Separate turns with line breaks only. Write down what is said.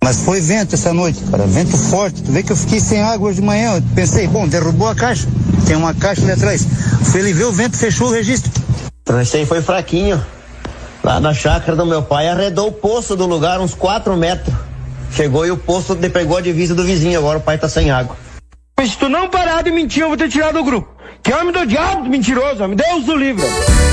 Mas foi vento essa noite, cara, vento forte. Tu vê que eu fiquei sem água hoje de manhã. Eu pensei, bom, derrubou a caixa. Tem uma caixa ali atrás. Fui ali ver o vento, fechou o registro.
Esse aí foi fraquinho. Lá na chácara do meu pai, arredou o poço do lugar uns 4 metros. Chegou e o poço pegou a divisa do vizinho. Agora o pai tá sem água.
Mas se tu não parar de mentir, eu vou te tirar do grupo. Que homem do diabo, mentiroso, homem. Deus do livre.